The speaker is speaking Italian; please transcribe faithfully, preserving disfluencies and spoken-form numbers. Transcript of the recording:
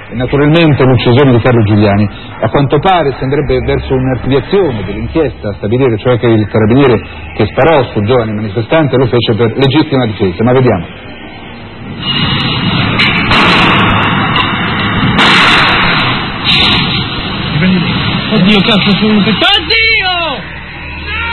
naturalmente l'uccisione di Carlo Giuliani. A quanto pare si andrebbe verso un'archiviazione dell'inchiesta, a stabilire cioè che il carabiniere che sparò sul giovane manifestante lo fece per legittima difesa, ma vediamo. Oddio, cazzo, sono un pezzo. Oddio!